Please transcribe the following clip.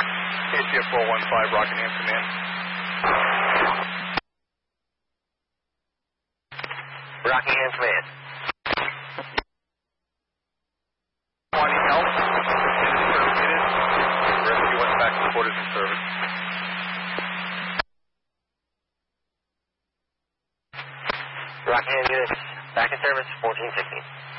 KCF 415, Rockingham Command. Rockingham Command. Wanting help? Rescue went back to quarters in service. Rockingham units, back in service, 1416.